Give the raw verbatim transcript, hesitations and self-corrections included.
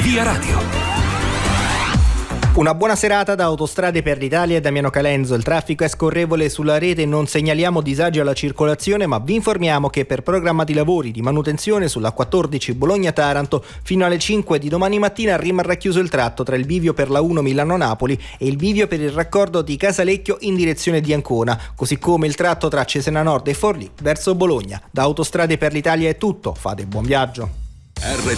Via Radio. Una buona serata da Autostrade per l'Italia e Damiano Calenzo. Il traffico è scorrevole sulla rete, non segnaliamo disagi alla circolazione, ma vi informiamo che per programma di lavori di manutenzione sulla quattordici Bologna-Taranto fino alle cinque di domani mattina rimarrà chiuso il tratto tra il bivio per la uno Milano-Napoli e il bivio per il raccordo di Casalecchio in direzione di Ancona, così come il tratto tra Cesena Nord e Forlì verso Bologna. Da Autostrade per l'Italia è tutto, fate buon viaggio. R